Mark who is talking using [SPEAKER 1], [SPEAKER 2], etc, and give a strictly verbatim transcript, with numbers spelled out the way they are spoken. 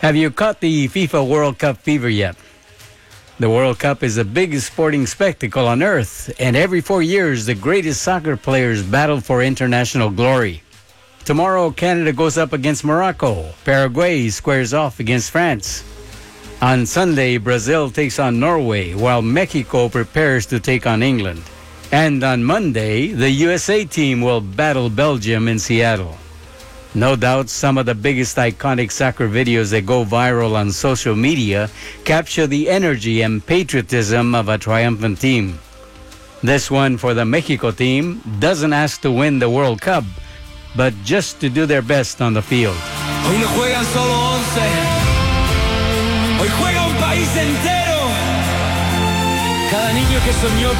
[SPEAKER 1] Have you caught the FIFA World Cup fever yet? The World Cup is the biggest sporting spectacle on earth, and every four years, the greatest soccer players battle for international glory. Tomorrow, Canada goes up against Morocco. Paraguay squares off against France. On Sunday, Brazil takes on Norway, while Mexico prepares to take on England. And on Monday, the U S A team will battle Belgium in Seattle. No doubt some of the biggest iconic soccer videos that go viral on social media capture the energy and patriotism of a triumphant team. This one for the Mexico team doesn't ask to win the World Cup, but just to do their best on the field.
[SPEAKER 2] Hoy no juegan solo once, hoy juega un país entero. Cada niño que soñó